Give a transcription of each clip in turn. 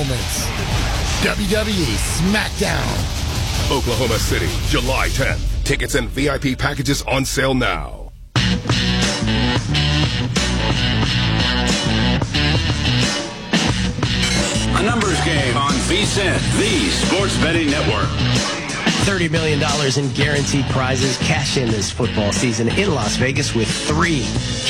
moments. WWE SmackDown. Oklahoma City, July 10th. Tickets and VIP packages on sale now. A numbers game on VSiN, the Sports Betting Network. $30 million in guaranteed prizes. Cash in this football season in Las Vegas with three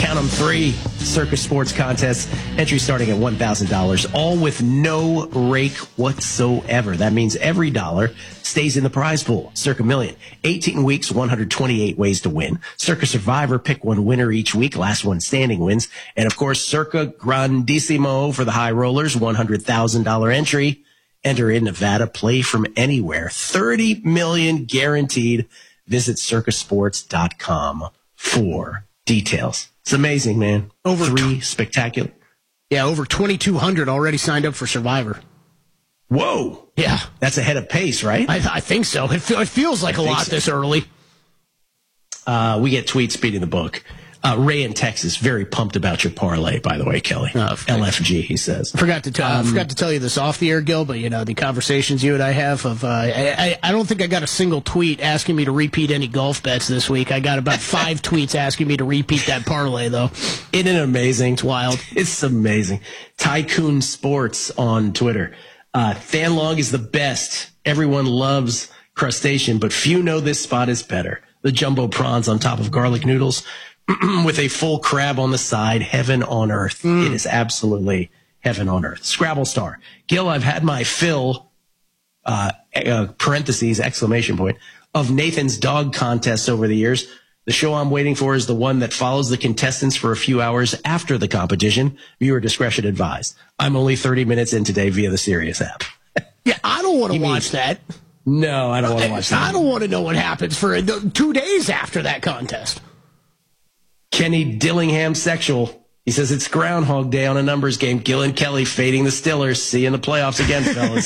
Circa Sports contests. Entry starting at $1,000, all with no rake whatsoever. That means every dollar stays in the prize pool. Circa Million. 18 weeks, 128 ways to win. Circa Survivor, pick one winner each week. Last one standing wins. And of course, Circa Grandissimo for the high rollers, $100,000 entry. Enter in Nevada, play from anywhere. 30 million guaranteed. Visit circasports.com for details. It's amazing, man. Over three spectacular. Yeah, over 2,200 already signed up for Survivor. Whoa. Yeah. That's ahead of pace, right? I think so. It feels like a lot this early. We get tweets beating the book. Ray in Texas, very pumped about your parlay, by the way, Kelly. LFG, he says. Forgot to tell you this off the air, Gil, but the conversations you and I have of I don't think I got a single tweet asking me to repeat any golf bets this week. I got about 5 tweets asking me to repeat that parlay, though. Isn't it amazing? It's wild. It's amazing. Tycoon Sports on Twitter. Thanlog is the best. Everyone loves crustacean, but few know this spot is better. The jumbo prawns on top of garlic noodles with a full crab on the side. Heaven on earth. It is absolutely heaven on earth. Scrabble Star. Gil, I've had my fill, parentheses, exclamation point, of Nathan's dog contests over the years. The show I'm waiting for is the one that follows the contestants for a few hours after the competition. Viewer discretion advised. I'm only 30 minutes in today via the Sirius app. Yeah, I don't want to watch that. No, I don't want to watch that. I don't want to know what happens for 2 days after that contest. Kenny Dillingham Sexual. He says it's Groundhog Day on a numbers game. Gil and Kelly fading the Stillers. See you in the playoffs again, fellas.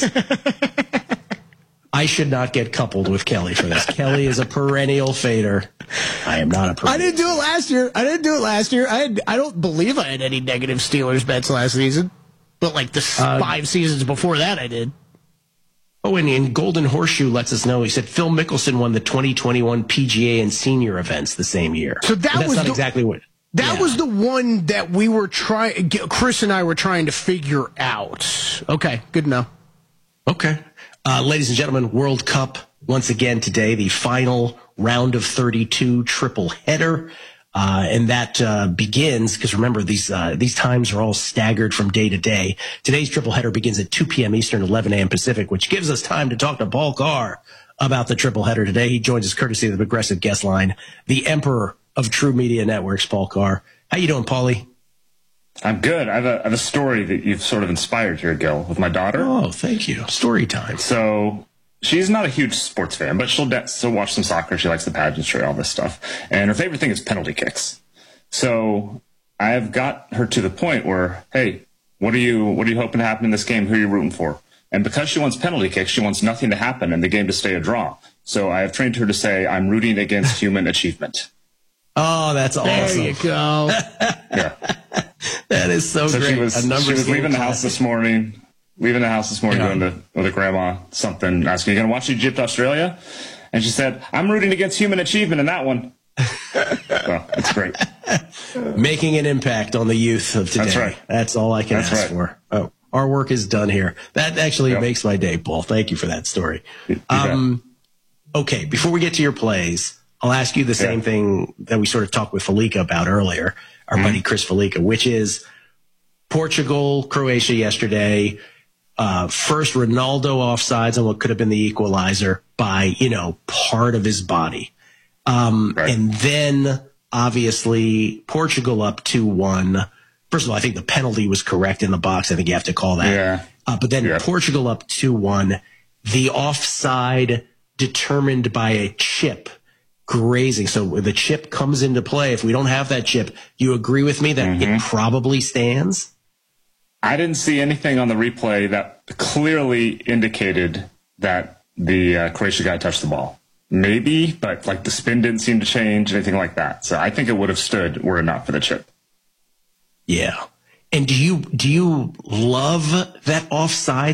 I should not get coupled with Kelly for this. Kelly is a perennial fader. I am not a perennial. I didn't do it last year. I don't believe I had any negative Steelers bets last season. But like the 5 seasons before that, I did. Oh, and Golden Horseshoe lets us know. He said Phil Mickelson won the 2021 PGA and senior events the same year. So that's not exactly what. That was the one that we were trying. Chris and I were trying to figure out. Okay, good to know. Okay, ladies and gentlemen, World Cup once again today. The final round of 32 triple header. And that begins, because remember, these times are all staggered from day to day. Today's triple header begins at 2 p.m. Eastern, 11 a.m. Pacific, which gives us time to talk to Paul Carr about the triple header today. He joins us courtesy of the Progressive Guest Line, the emperor of True Media Networks, Paul Carr. How you doing, Paulie? I'm good. I have a story that you've sort of inspired here, Gil, with my daughter. Oh, thank you. Story time. So she's not a huge sports fan, but she'll still watch some soccer. She likes the pageantry, all this stuff. And her favorite thing is penalty kicks. So I've got her to the point where, hey, what are you hoping to happen in this game? Who are you rooting for? And because she wants penalty kicks, she wants nothing to happen and the game to stay a draw. So I have trained her to say, I'm rooting against human achievement. Oh, that's awesome. There you go. Yeah. That is so great. She was leaving the house this morning. Going with her grandma, something, asking, you going to watch Egypt, Australia? And she said, I'm rooting against human achievement in that one. Well, it's great. Making an impact on the youth of today. That's right. That's all I can ask for. Oh, our work is done here. That actually makes my day, Paul. Thank you for that story. Okay, before we get to your plays, I'll ask you the same thing that we sort of talked with Felica about earlier, our buddy Chris Felica, which is Portugal, Croatia yesterday. First, Ronaldo offsides on what could have been the equalizer by, part of his body. And then, obviously, Portugal up 2-1. First of all, I think the penalty was correct in the box. I think you have to call that. Yeah. But then Portugal up 2-1. The offside determined by a chip grazing. So the chip comes into play. If we don't have that chip, you agree with me that it probably stands? I didn't see anything on the replay that clearly indicated that the Croatia guy touched the ball. Maybe, but the spin didn't seem to change, anything like that. So I think it would have stood were it not for the chip. Yeah. And do you love that offside